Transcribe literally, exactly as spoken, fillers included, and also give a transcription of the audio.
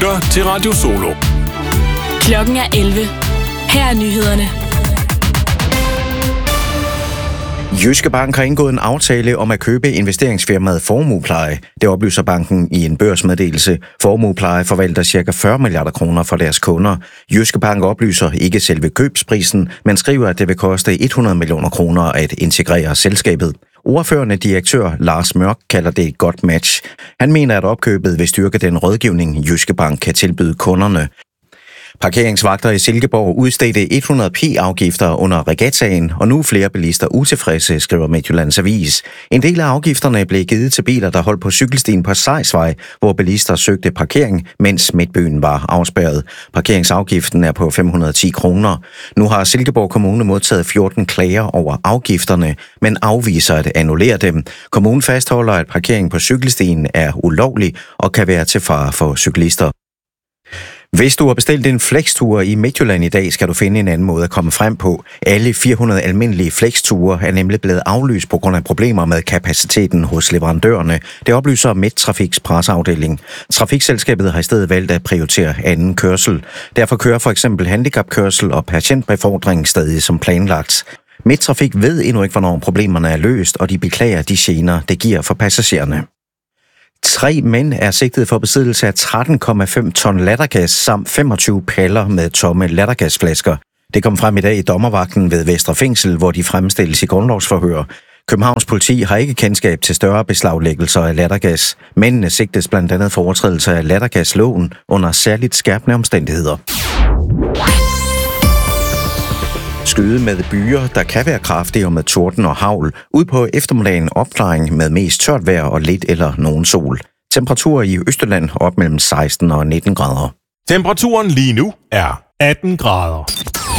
lytter til Radio Solo. Klokken er elleve. Her er nyhederne. Jyske Bank har indgået en aftale om at købe investeringsfirmaet Formuepleje. Det oplyser banken i en børsmeddelelse. Formuepleje forvalter ca. fyrre milliarder kroner for deres kunder. Jyske Bank oplyser ikke selve købsprisen, men skriver, at det vil koste hundrede millioner kroner at integrere selskabet. Ordførende direktør Lars Mørk kalder det et godt match. Han mener, at opkøbet vil styrke den rådgivning, Jyske Bank kan tilbyde kunderne. Parkeringsvagter i Silkeborg udstedte hundrede p-afgifter under regattaen, og nu er flere bilister utilfredse, skriver Midtjyllands Avis. En del af afgifterne blev givet til biler, der holdt på cykelstien på Sejsvej, hvor bilister søgte parkering, mens midtbyen var afspærret. Parkeringsafgiften er på fem hundrede og ti kroner. Nu har Silkeborg Kommune modtaget fjorten klager over afgifterne, men afviser at annullere dem. Kommunen fastholder, at parkering på cykelstien er ulovlig og kan være til fare for cyklister. Hvis du har bestilt en flextur i Midtjylland i dag, skal du finde en anden måde at komme frem på. Alle fire hundrede almindelige flexture er nemlig blevet aflyst på grund af problemer med kapaciteten hos leverandørerne. Det oplyser Midttrafiks presseafdeling. Trafikselskabet har i stedet valgt at prioritere anden kørsel. Derfor kører for eksempel handicapkørsel og patientbefordring stadig som planlagt. Midttrafik ved endnu ikke, hvornår problemerne er løst, og de beklager de gener, det giver for passagererne. Tre mænd er sigtet for besiddelse af tretten komma fem ton lattergas samt femogtyve paller med tomme lattergasflasker. Det kom frem i dag i dommervagten ved Vestre Fængsel, hvor de fremstilles i grundlovsforhør. Københavns politi har ikke kendskab til større beslaglæggelser af lattergas. Mændene sigtes blandt andet for overtrædelse af lattergasloven under særligt skærpende omstændigheder. Skyde med byer, der kan være kraftige og med torden og hagl. Ud på eftermiddagen opklaring med mest tørt vejr og lidt eller nogen sol. Temperaturer i Østjylland op mellem seksten og nitten grader. Temperaturen lige nu er atten grader.